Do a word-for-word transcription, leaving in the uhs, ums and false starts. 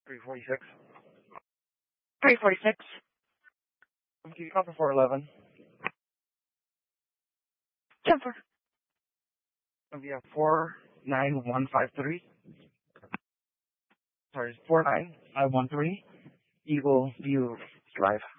three forty-six. three forty-six. Can you copy four eleven? Jumper. We have four nine one five three. Sorry, four nine five one three. Eagle View Drive.